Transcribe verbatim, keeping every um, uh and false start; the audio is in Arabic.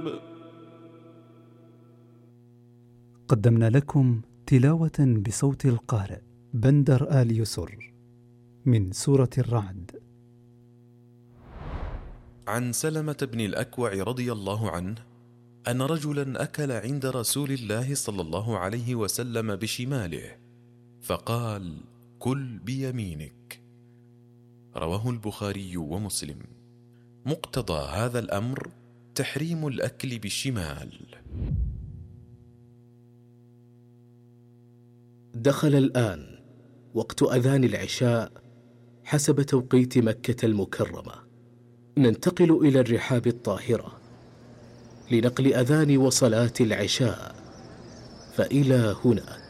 قدمنا لكم تلاوة بصوت القارئ بندر آل يسر من سورة الرعد. عن سلمة بن الأكوع رضي الله عنه أن رجلا أكل عند رسول الله صلى الله عليه وسلم بشماله فقال: كل بيمينك. رواه البخاري ومسلم. مقتضى هذا الأمر تحريم الأكل بالشمال. دخل الآن وقت أذان العشاء حسب توقيت مكة المكرمة. ننتقل إلى الرحاب الطاهرة لنقل أذان وصلاة العشاء، فإلى هنا